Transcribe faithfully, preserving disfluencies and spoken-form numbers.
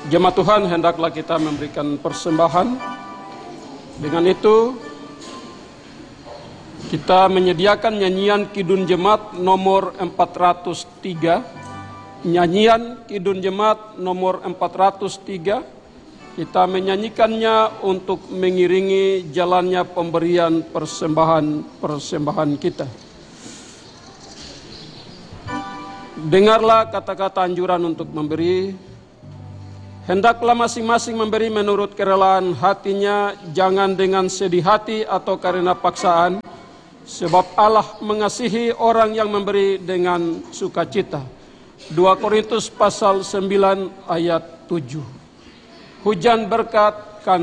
Jemaat Tuhan, hendaklah kita memberikan persembahan. Dengan itu kita menyediakan nyanyian Kidung Jemaat nomor empat ratus tiga. Nyanyian Kidung Jemaat nomor empat ratus tiga. Kita menyanyikannya untuk mengiringi jalannya pemberian persembahan-persembahan kita. Dengarlah kata-kata anjuran untuk memberi. Hendaklah masing-masing memberi menurut kerelaan hatinya, jangan dengan sedih hati atau karena paksaan, sebab Allah mengasihi orang yang memberi dengan sukacita. dua Korintus pasal sembilan ayat tujuh. Hujan berkat